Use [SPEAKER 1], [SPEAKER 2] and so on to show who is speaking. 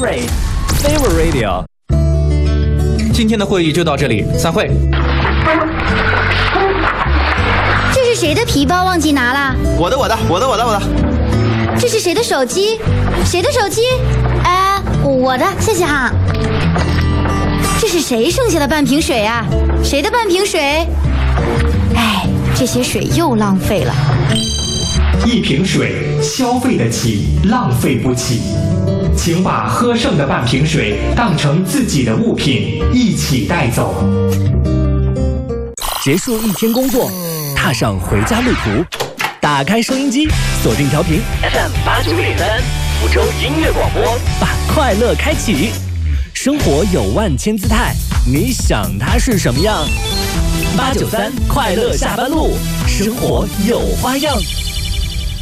[SPEAKER 1] Free Favorite Radio。
[SPEAKER 2] 今天的会议就到这里，散会。
[SPEAKER 3] 这是谁的皮包忘记拿了？
[SPEAKER 4] 我的。
[SPEAKER 3] 这是谁的手机？谁的手机？哎，我的，谢谢哈。这是谁剩下的半瓶水啊？谁的半瓶水？哎，这些水又浪费了。
[SPEAKER 5] 一瓶水消费得起，浪费不起。请把喝剩的半瓶水当成自己的物品，一起带走。
[SPEAKER 1] 结束一天工作，踏上回家路途，打开收音机，锁定调频 FM89.3，福州音乐广播，把快乐开启。生活有万千姿态，你想它是什么样？893快乐下班路，生活有花样。